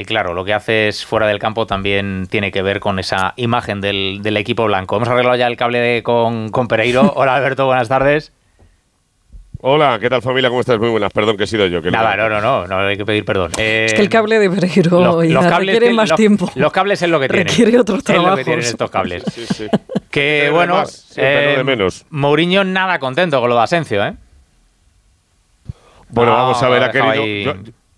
claro, lo que haces fuera del campo también tiene que ver con esa imagen del equipo blanco. Hemos arreglado ya el cable con Pereiro. Hola, Alberto, buenas tardes. Hola, ¿qué tal, familia? ¿Cómo estás? Muy buenas. Perdón que he sido yo. Nada, no hay que pedir perdón. Es que el cable de Pereiro los cables requiere más tiempo. Los cables es lo que tienen. Requiere otros trabajos. Es lo que tienen estos cables. Sí. Que pero bueno, más, pero de menos. Mourinho nada contento con lo de Asensio, ¿eh? Bueno, vamos a ver, ha querido...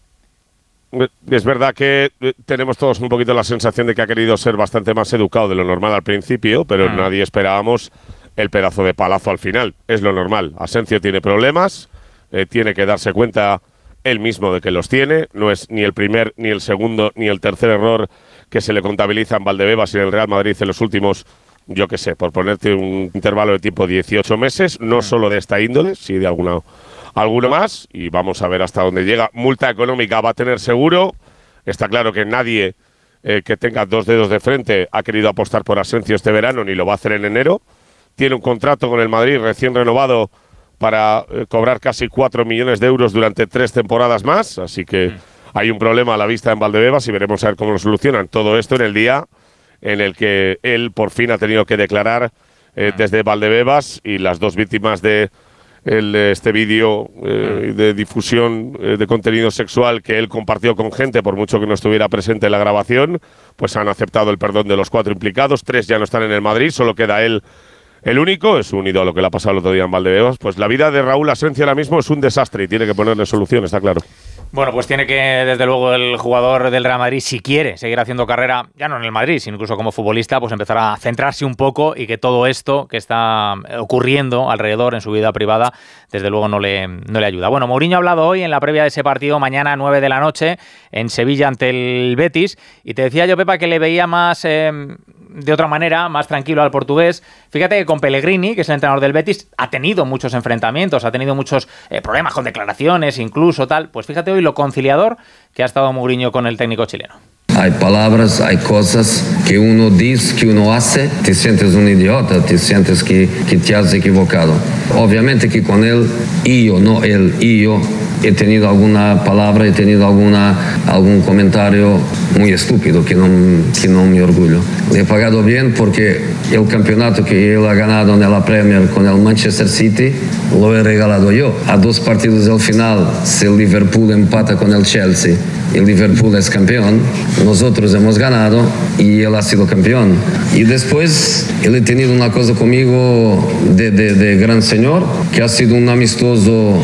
Es verdad que tenemos todos un poquito la sensación de que ha querido ser bastante más educado de lo normal al principio, pero nadie esperábamos el pedazo de palazo al final. Es lo normal. Asensio tiene problemas, tiene que darse cuenta él mismo de que los tiene. No es ni el primer, ni el segundo, ni el tercer error que se le contabiliza en Valdebebas y en el Real Madrid en los últimos, yo qué sé, por ponerte un intervalo de tiempo 18 meses, no solo de esta índole, sí de alguno más, y vamos a ver hasta dónde llega. Multa económica va a tener seguro. Está claro que nadie que tenga dos dedos de frente ha querido apostar por Asensio este verano, ni lo va a hacer en enero. Tiene un contrato con el Madrid recién renovado para cobrar casi 4 millones de euros durante 3 temporadas más, así que hay un problema a la vista en Valdebebas y veremos a ver cómo lo solucionan. Todo esto en el día en el que él por fin ha tenido que declarar desde Valdebebas, y las dos víctimas de este vídeo de difusión de contenido sexual que él compartió con gente, por mucho que no estuviera presente en la grabación, pues han aceptado el perdón de los 4 implicados. 3 ya no están en el Madrid, solo queda él, el único. Es un ídolo que le ha pasado el otro día en Valdebebas. Pues la vida de Raúl Asensio ahora mismo es un desastre y tiene que ponerle solución, está claro. Bueno, pues tiene que, desde luego, el jugador del Real Madrid, si quiere seguir haciendo carrera, ya no en el Madrid, sino incluso como futbolista, pues empezar a centrarse un poco, y que todo esto que está ocurriendo alrededor en su vida privada, desde luego no le ayuda. Bueno, Mourinho ha hablado hoy en la previa de ese partido, mañana 9 de la noche, en Sevilla ante el Betis, y te decía yo, Pepa, que le veía más... de otra manera, más tranquilo al portugués. Fíjate que con Pellegrini, que es el entrenador del Betis, ha tenido muchos enfrentamientos, ha tenido muchos problemas con declaraciones, incluso tal. Pues fíjate hoy lo conciliador que ha estado Mourinho con el técnico chileno. Hay palabras, hay cosas que uno dice, que uno hace, te sientes un idiota, te sientes que te has equivocado. Obviamente que con él, yo, he tenido alguna palabra, he tenido algún comentario muy estúpido que no me orgullo. Le he pagado bien porque el campeonato que él ha ganado en la Premier con el Manchester City lo he regalado yo. A 2 partidos del final, si el Liverpool empata con el Chelsea, el Liverpool es campeón, nosotros hemos ganado y él ha sido campeón. Y después él ha tenido una cosa conmigo de gran señor, que ha sido un amistoso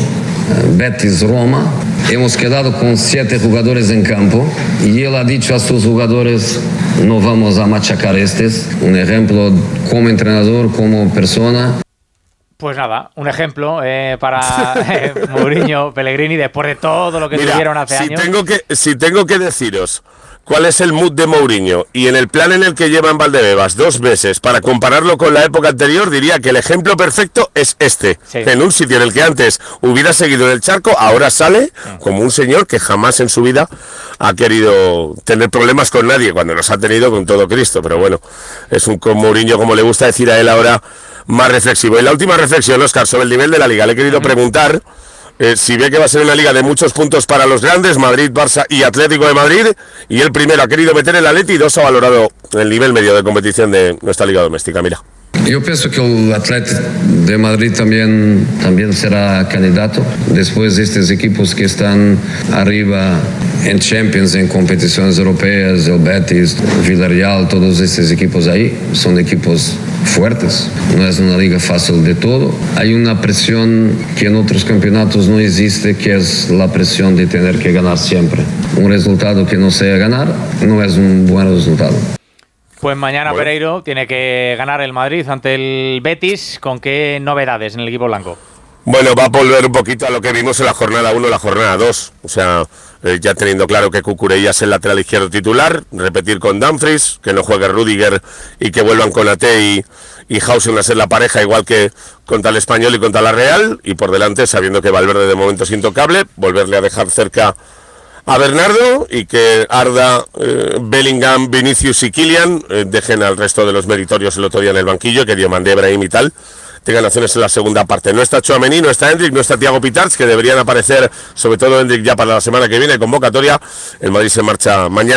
Betis-Roma. Hemos quedado con 7 jugadores en campo y él ha dicho a sus jugadores: no vamos a machacar estos. Un ejemplo como entrenador, como persona. Pues nada, un ejemplo para Mourinho, Pellegrini, después de todo lo que tuvieron hace años. Si tengo que deciros cuál es el mood de Mourinho y en el plan en el que lleva en Valdebebas 2 veces para compararlo con la época anterior, diría que el ejemplo perfecto es este. Sí. En un sitio en el que antes hubiera seguido en el charco, ahora sale como un señor que jamás en su vida ha querido tener problemas con nadie, cuando los ha tenido con todo Cristo. Pero bueno, es un Mourinho, como le gusta decir a él ahora, más reflexivo. Y la última reflexión, Óscar, sobre el nivel de la Liga. Le he querido preguntar si ve que va a ser una liga de muchos puntos para los grandes, Madrid, Barça y Atlético de Madrid, y el primero ha querido meter el Atleti y 2 ha valorado el nivel medio de competición de nuestra liga doméstica. Mira. Yo pienso que el Atlético de Madrid también será candidato. Después de estos equipos que están arriba en Champions, en competiciones europeas, el Betis, el Villarreal, todos estos equipos ahí son equipos fuertes. No es una liga fácil de todo. Hay una presión que en otros campeonatos no existe, que es la presión de tener que ganar siempre. Un resultado que no sea ganar no es un buen resultado. Pues mañana Pereiro tiene que ganar el Madrid ante el Betis. ¿Con qué novedades en el equipo blanco? Bueno, va a volver un poquito a lo que vimos en la jornada 1 y la jornada 2. O sea, ya teniendo claro que Cucurella es el lateral izquierdo titular, repetir con Dumfries, que no juegue Rüdiger y que vuelvan con Ate y Hausen a ser la pareja, igual que contra el Español y contra la Real. Y por delante, sabiendo que Valverde de momento es intocable, volverle a dejar cerca a Bernardo y que Arda, Bellingham, Vinicius y Kylian dejen al resto de los meritorios el otro día en el banquillo, que Diomandé, Brahim y tal tengan opciones en la segunda parte. No está Tchouaméni, no está Endrick, no está Thiago Pitarch, que deberían aparecer, sobre todo Endrick ya para la semana que viene, convocatoria. El Madrid se marcha mañana.